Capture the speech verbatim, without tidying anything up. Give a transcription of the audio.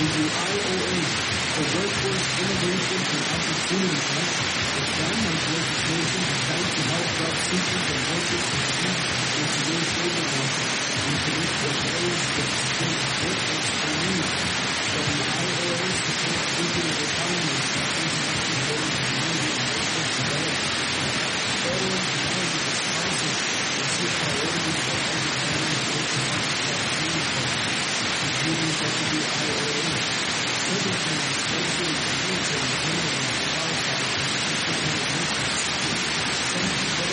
the I O A, the Workforce Innovation and Opportunity Act, the framework legislation designed to help job seekers and workers succeed in today's labor market and connect with areas that support workforce and needs. So the I O A supports digital economy that impacts ways technology and workforce development. Federal technology responses and set priorities for understanding the workers' opportunity, including such as the I O A. Further